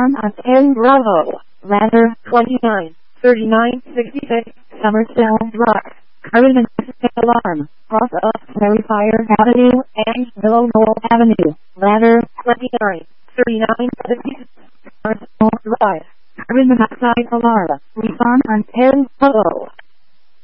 Nissan on 10 Bravo, ladder 293966, Summersville Drive, carbon monoxide alarm, off of Merryfire Avenue and Willow Knoll Avenue, ladder 293966, Summersville Drive, carbon monoxide alarm, Nissan on 10 Bravo.